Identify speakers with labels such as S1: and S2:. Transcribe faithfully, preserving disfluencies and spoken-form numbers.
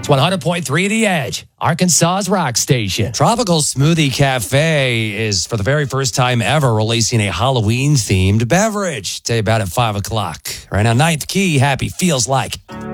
S1: It's one hundred point three The Edge, Arkansas's rock station. Tropical Smoothie Cafe is, for the very first time ever, releasing a Halloween-themed beverage. Tell you about it at five o'clock. Right now, Ninth Key, Happy Feels Like.